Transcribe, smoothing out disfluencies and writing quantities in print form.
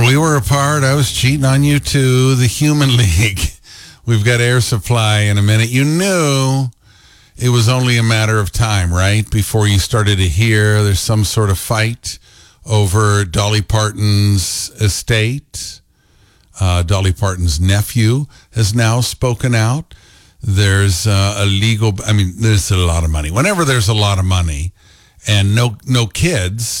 We were apart. I was cheating on you too. The Human League. We've got Air Supply in a minute. You knew it was only a matter of time, right? Before you started to hear there's some sort of fight over Dolly Parton's estate. Dolly Parton's nephew has now spoken out. There's there's a lot of money. Whenever there's a lot of money and no kids,